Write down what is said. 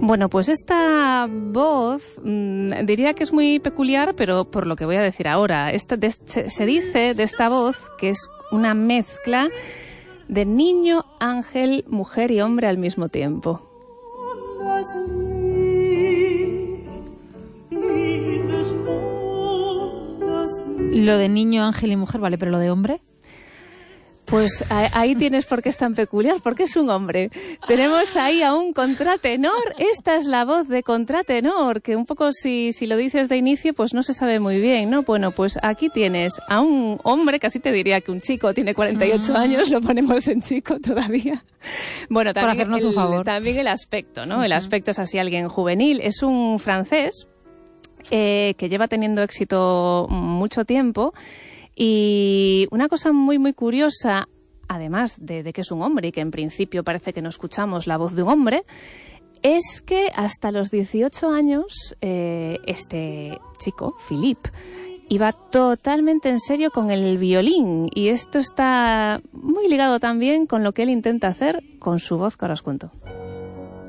Bueno, pues esta voz diría que es muy peculiar, pero por lo que voy a decir ahora. Se dice de esta voz que es una mezcla de niño, ángel, mujer y hombre al mismo tiempo. Lo de niño, ángel y mujer, vale, pero lo de hombre... Pues ahí tienes por qué es tan peculiar, porque es un hombre. Tenemos ahí a un contratenor. Esta es la voz de contratenor, que un poco si lo dices de inicio, pues no se sabe muy bien, ¿no? Bueno, pues aquí tienes a un hombre, casi te diría que un chico, tiene 48 años, lo ponemos en chico todavía. Bueno, también, por hacernos un favor. También el aspecto, ¿no? El aspecto es así alguien juvenil. Es un francés que lleva teniendo éxito mucho tiempo. Y una cosa muy, muy curiosa, además de que es un hombre y que en principio parece que no escuchamos la voz de un hombre, es que hasta los 18 años este chico, Philippe, iba totalmente en serio con el violín. Y esto está muy ligado también con lo que él intenta hacer con su voz, que ahora os cuento.